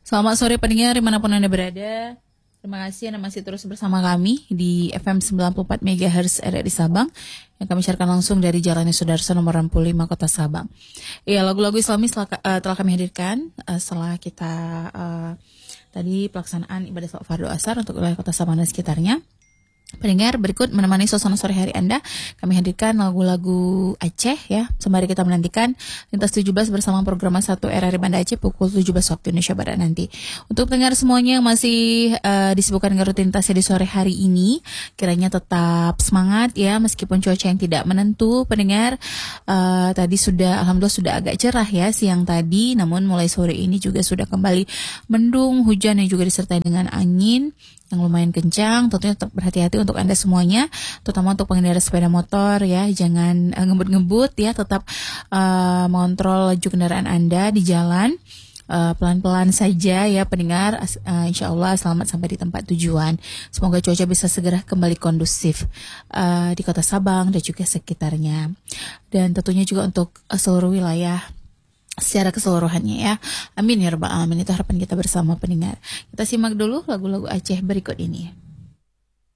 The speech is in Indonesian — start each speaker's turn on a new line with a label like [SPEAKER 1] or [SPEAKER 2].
[SPEAKER 1] Selamat sore pendengar dimanapun Anda berada. Terima kasih Anda masih terus bersama kami di FM 94 MHz RRI Sabang yang kami siarkan langsung dari Jalan Sudarso nomor 65 Kota Sabang. Ya, lagu-lagu Islami telah kami hadirkan setelah kita tadi pelaksanaan ibadah salat fardu asar untuk wilayah Kota Sabang dan sekitarnya. Pendengar, berikut menemani suasana sore hari Anda, kami hadirkan lagu-lagu Aceh ya, sembari kita menantikan Lintas 17 bersama program 1 RRI Banda Aceh pukul 17 waktu Indonesia Barat nanti. Untuk pendengar semuanya yang masih disibukkan dengan rutinitasnya di sore hari ini, kiranya tetap semangat ya, meskipun cuaca yang tidak menentu. Pendengar, tadi alhamdulillah sudah agak cerah ya siang tadi, namun mulai sore ini juga sudah kembali mendung, hujan yang juga disertai dengan angin yang lumayan kencang. Tentunya tetap berhati-hati untuk Anda semuanya, terutama untuk pengendara sepeda motor ya, jangan ngebut-ngebut ya, tetap mengontrol laju kendaraan Anda di jalan. Pelan-pelan saja ya pendengar, insya Allah selamat sampai di tempat tujuan. Semoga cuaca bisa segera kembali kondusif di Kota Sabang dan juga sekitarnya, dan tentunya juga untuk seluruh wilayah secara keseluruhannya ya. Amin ya rabbal alamin. Itu harapan kita bersama pendengar. Kita simak dulu lagu-lagu Aceh berikut ini.